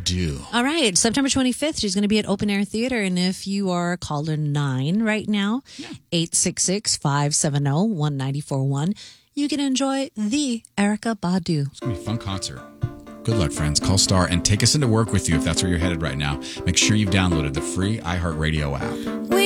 Badu. All right, September 25th, she's going to be at Open Air Theater. And if you are caller 9 right now, 866-570-1941, you can enjoy the Erykah Badu. It's going to be a fun concert. Good luck, friends. Call Star and take us into work with you if that's where you're headed right now. Make sure you've downloaded the free iHeartRadio app.